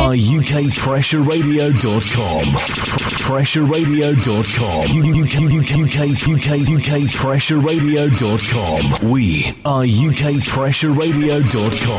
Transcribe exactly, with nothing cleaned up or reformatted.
are U K Pressure Radio dot com. Pressure Radio dot com. U K, U K, U K, U K, U K Pressure Radio dot com. We are U K Pressure Radio dot com.